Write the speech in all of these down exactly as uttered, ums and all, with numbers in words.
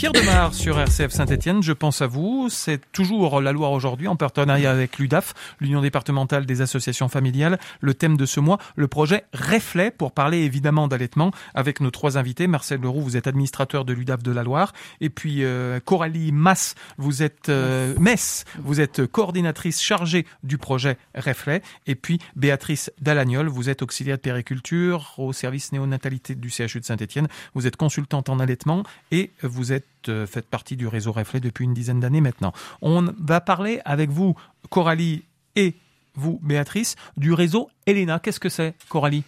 Pierre Demar sur R C F Saint-Étienne, je pense à vous. C'est toujours la Loire aujourd'hui en partenariat avec l'U D A F, l'Union départementale des associations familiales. Le thème de ce mois, le projet Reflet, pour parler évidemment d'allaitement avec nos trois invités. Marcel Leroux, vous êtes administrateur de l'U D A F de la Loire. Et puis euh, Coralie Mass, vous êtes euh, Metz, vous êtes coordinatrice chargée du projet Reflet. Et puis Béatrice Dalagnol, vous êtes auxiliaire de périculture au service néonatalité du C H U de Saint-Étienne. Vous êtes consultante en allaitement et vous êtes euh, faites partie du réseau Reflet depuis une dizaine d'années maintenant. On va parler avec vous, Coralie, et vous, Béatrice, du réseau Elena. Qu'est-ce que c'est, Coralie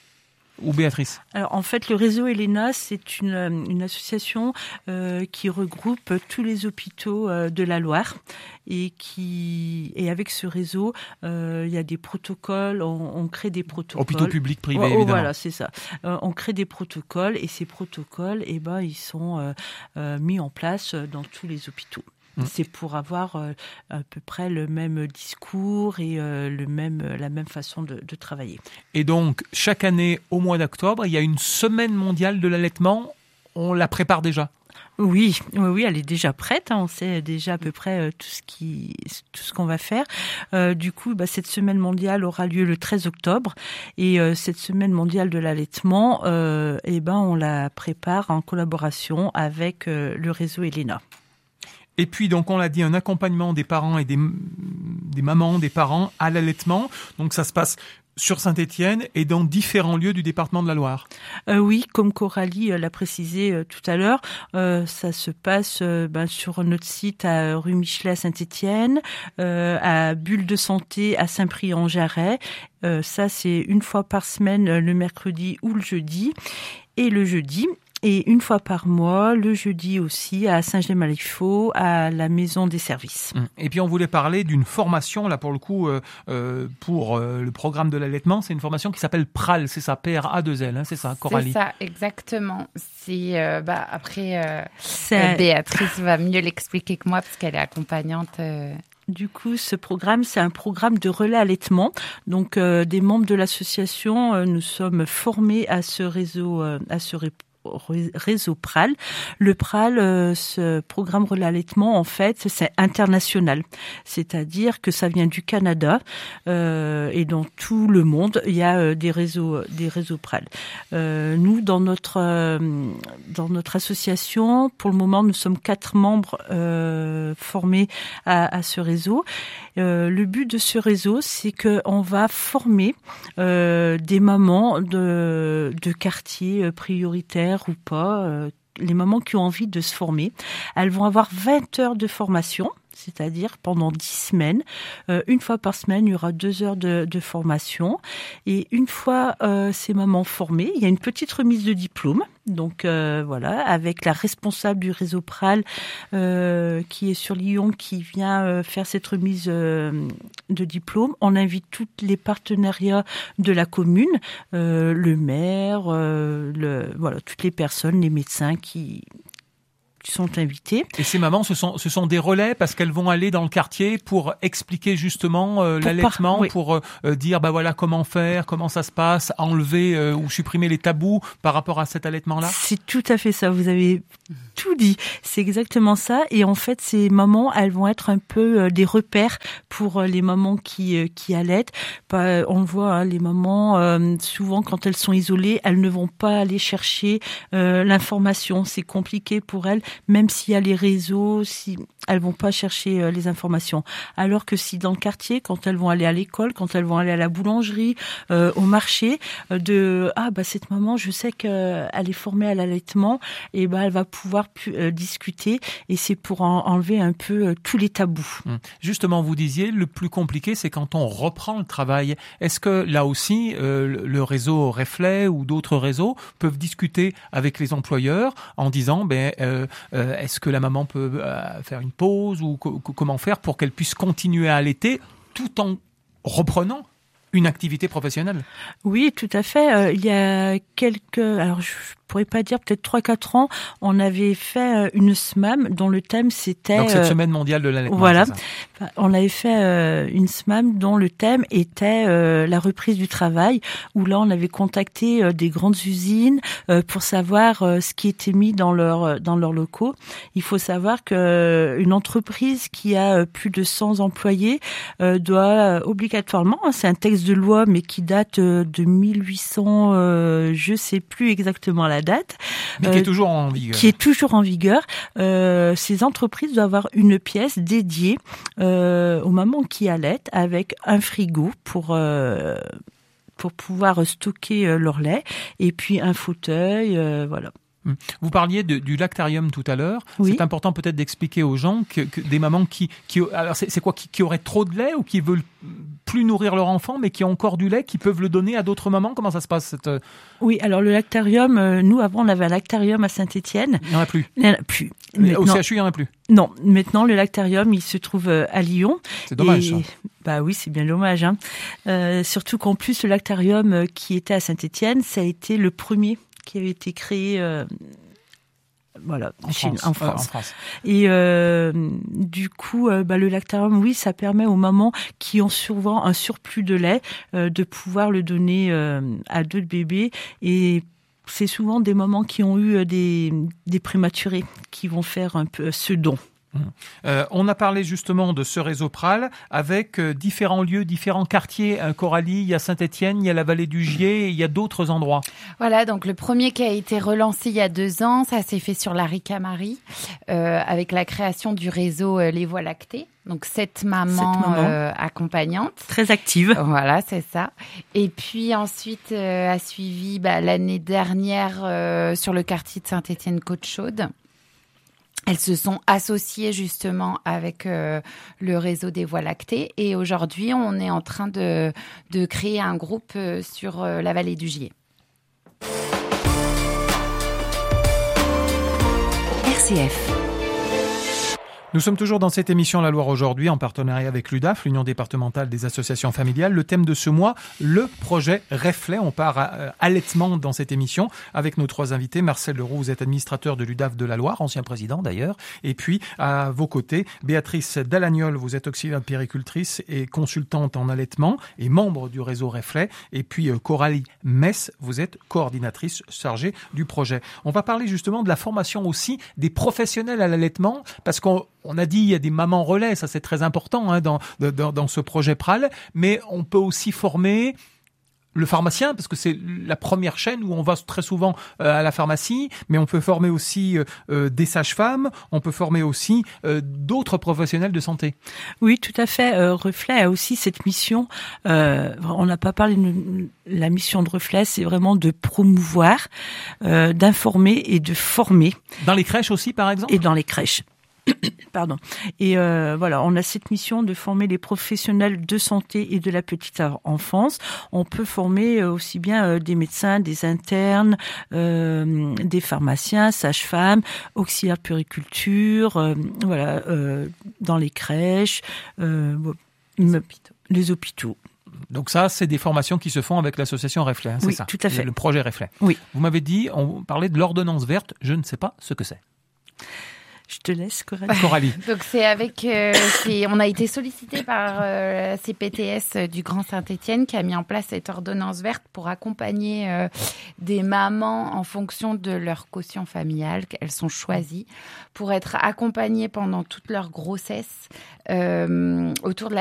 ou Béatrice? Alors en fait, le réseau Elena, c'est une, une association euh, qui regroupe tous les hôpitaux euh, de la Loire et qui et avec ce réseau, euh, il y a des protocoles, on, on crée des protocoles. Hôpitaux publics, privés, oh, évidemment. Voilà, c'est ça. Euh, on crée des protocoles et ces protocoles, eh ben, ils sont euh, euh, mis en place dans tous les hôpitaux. C'est pour avoir euh, à peu près le même discours et euh, le même, la même façon de, de travailler. Et donc, chaque année, au mois d'octobre, il y a une semaine mondiale de l'allaitement. On la prépare déjà? Oui, oui, oui, elle est déjà prête. Hein, on sait déjà à peu près euh, tout ce qui, tout ce qu'on va faire. Euh, du coup, bah, cette semaine mondiale aura lieu le treize octobre, et euh, cette semaine mondiale de l'allaitement, euh, eh ben, on la prépare en collaboration avec euh, le réseau Elena. Et puis, donc, on l'a dit, un accompagnement des parents et des, des mamans, des parents à l'allaitement. Donc, ça se passe sur Saint-Étienne et dans différents lieux du département de la Loire. Euh, oui, comme Coralie euh, l'a précisé euh, tout à l'heure, euh, ça se passe euh, ben, sur notre site à rue Michelet à Saint-Étienne, euh, à Bulle de Santé à Saint-Prix-en-Jarret. Euh, ça, c'est une fois par semaine, euh, le mercredi ou le jeudi. Et le jeudi, et une fois par mois, le jeudi aussi, à Saint-Gemme-Malifaux, à la maison des services. Et puis on voulait parler d'une formation, là pour le coup, euh, euh, pour euh, le programme de l'allaitement. C'est une formation qui s'appelle P R A L, c'est ça, P R A deux L, hein, c'est ça, Coralie? C'est ça, exactement. C'est, euh, bah, après, euh, euh, Béatrice va mieux l'expliquer que moi, parce qu'elle est accompagnante. Euh... Du coup, ce programme, c'est un programme de relais allaitement. Donc, euh, des membres de l'association, euh, nous sommes formés à ce réseau, euh, à ce réseau. réseau P R A L. Le P R A L, euh, ce programme relais allaitement, en fait, c'est international. C'est-à-dire que ça vient du Canada euh, et dans tout le monde, il y a euh, des réseaux, des réseaux P R A L. Euh, nous, dans notre euh, dans notre association, pour le moment, nous sommes quatre membres euh, formés à, à ce réseau. Euh, le but de ce réseau, c'est que on va former euh, des mamans de de quartiers prioritaires ou pas, euh, les mamans qui ont envie de se former. Elles vont avoir vingt heures de formation, c'est-à-dire pendant dix semaines. Euh, une fois par semaine, il y aura deux heures de, de formation. Et une fois euh, ces mamans formées, il y a une petite remise de diplôme. Donc euh, voilà, avec la responsable du réseau P R A L euh, qui est sur Lyon, qui vient euh, faire cette remise euh, de diplôme. On invite tous les partenariats de la commune, euh, le maire, euh, le, voilà, toutes les personnes, les médecins qui... sont invités. Et ces mamans, ce sont, ce sont des relais parce qu'elles vont aller dans le quartier pour expliquer justement euh, pour l'allaitement, par... oui. pour euh, dire bah voilà comment faire, comment ça se passe, enlever euh, ou supprimer les tabous par rapport à cet allaitement-là. C'est tout à fait ça. Vous avez tout dit. C'est exactement ça. Et en fait, ces mamans, elles vont être un peu euh, des repères pour euh, les mamans qui euh, qui allaitent. Pas, on le voit, hein, les mamans euh, souvent quand elles sont isolées, elles ne vont pas aller chercher euh, l'information. C'est compliqué pour elles. Même s'il y a les réseaux, si elles vont pas chercher euh, les informations. Alors que si dans le quartier, quand elles vont aller à l'école, quand elles vont aller à la boulangerie, euh, au marché, euh, de ah bah cette maman, je sais qu'elle est formée à l'allaitement, et bah elle va pouvoir pu, euh, discuter. Et c'est pour en, enlever un peu euh, tous les tabous. Justement, vous disiez le plus compliqué, c'est quand on reprend le travail. Est-ce que là aussi, euh, le réseau Reflet ou d'autres réseaux peuvent discuter avec les employeurs en disant ben euh, Euh, est-ce que la maman peut euh, faire une pause ou co- comment faire pour qu'elle puisse continuer à allaiter tout en reprenant une activité professionnelle? Oui, tout à fait. Euh, il y a quelques... Alors, je pourrais pas dire, peut-être trois quatre ans, on avait fait une S M A M dont le thème c'était... Donc cette semaine mondiale de l'allaitement. Voilà. On avait fait euh, une S M A M dont le thème était euh, la reprise du travail, où là on avait contacté euh, des grandes usines euh, pour savoir euh, ce qui était mis dans leur dans leurs locaux. Il faut savoir que euh, une entreprise qui a euh, plus de cent employés euh, doit euh, obligatoirement, hein, c'est un texte de loi mais qui date euh, de mille huit cents, euh, je sais plus exactement la date, mais qui euh, est toujours en vigueur. Qui est toujours en vigueur. Euh, ces entreprises doivent avoir une pièce dédiée euh, aux mamans qui allaitent avec un frigo pour euh, pour pouvoir stocker euh, leur lait et puis un fauteuil, euh, voilà. Vous parliez de, du lactarium tout à l'heure. Oui. C'est important peut-être d'expliquer aux gens que, que des mamans qui, qui alors c'est, c'est quoi, qui, qui auraient trop de lait ou qui veulent plus nourrir leur enfant, mais qui ont encore du lait, qui peuvent le donner à d'autres mamans. Comment ça se passe cette... Oui, alors le lactarium, euh, nous avant on avait un lactarium à Saint-Étienne. Il n'y en a plus. Il n'y en a plus. Maintenant, au C H U, il n'y en a plus. Non, maintenant le lactarium, il se trouve à Lyon. C'est dommage. Et... ça. Bah oui, c'est bien dommage. Hein. Euh, surtout qu'en plus le lactarium qui était à Saint-Étienne, ça a été le premier qui avait été créé. Euh... Voilà, en, chez, France. en, France. Euh, en France. Et euh, du coup, euh, bah, le lactarium, oui, ça permet aux mamans qui ont souvent un surplus de lait euh, de pouvoir le donner euh, à d'autres bébés. Et c'est souvent des mamans qui ont eu des, des prématurés qui vont faire un peu ce don. Euh, on a parlé justement de ce réseau P R A L avec euh, différents lieux, différents quartiers. Euh, Coralie, il y a Saint-Étienne, il y a la vallée du Gier, et il y a d'autres endroits. Voilà, donc le premier qui a été relancé il y a deux ans, ça s'est fait sur la Ricamarie, euh, avec la création du réseau euh, Les Voies Lactées. Donc sept mamans, sept mamans. Euh, accompagnantes. Très actives. Voilà, c'est ça. Et puis ensuite euh, a suivi bah, l'année dernière euh, sur le quartier de Saint-Étienne-Côte-Chaude. Elles se sont associées justement avec euh, le réseau des Voies Lactées et aujourd'hui, on est en train de, de créer un groupe euh, sur euh, la vallée du Gier. R C F. Nous sommes toujours dans cette émission La Loire aujourd'hui en partenariat avec l'U D A F, l'Union départementale des associations familiales. Le thème de ce mois, le projet Reflet. On part à, euh, allaitement dans cette émission avec nos trois invités. Marcel Leroux, vous êtes administrateur de l'U D A F de la Loire, ancien président d'ailleurs. Et puis à vos côtés, Béatrice Dalagnol, vous êtes auxiliaire puéricultrice et consultante en allaitement et membre du réseau Reflet. Et puis euh, Coralie Mess, vous êtes coordinatrice chargée du projet. On va parler justement de la formation aussi des professionnels à l'allaitement parce qu'on On a dit il y a des mamans relais, ça c'est très important hein, dans, dans, dans ce projet P R A L, mais on peut aussi former le pharmacien, parce que c'est la première chaîne où on va très souvent euh, à la pharmacie, mais on peut former aussi euh, des sages-femmes, on peut former aussi euh, d'autres professionnels de santé. Oui, tout à fait. Euh, Reflet a aussi cette mission, euh, on n'a pas parlé de la mission de Reflet, c'est vraiment de promouvoir, euh, d'informer et de former. Dans les crèches aussi, par exemple ? Et dans les crèches. Pardon. Et euh, voilà, on a cette mission de former les professionnels de santé et de la petite enfance. On peut former aussi bien euh, des médecins, des internes, euh, des pharmaciens, sages-femmes, auxiliaires puériculture, euh, voilà, euh, dans les crèches, euh, les hôpitaux. Les hôpitaux. Donc ça, c'est des formations qui se font avec l'association Reflet, hein, c'est oui, ça ? Tout à fait. Le projet Reflet. Oui. Vous m'avez dit, on parlait de l'ordonnance verte, je ne sais pas ce que c'est. Je te laisse, Coralie. Coralie. Donc c'est avec, euh, c'est, on a été sollicité par euh, la C P T S du Grand Saint-Étienne qui a mis en place cette ordonnance verte pour accompagner euh, des mamans en fonction de leur quotient familial qu'elles sont choisies pour être accompagnées pendant toute leur grossesse euh, autour de la